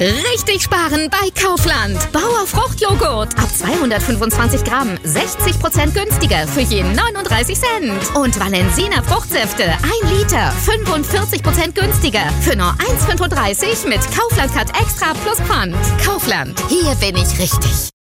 Richtig sparen bei Kaufland. Bauer Fruchtjoghurt ab 225 Gramm 60% günstiger für je 39 Cent. Und Valensina Fruchtsäfte 1 Liter 45% günstiger für nur 1,35 mit Kaufland Cut Extra plus Pfand. Kaufland, hier bin ich richtig.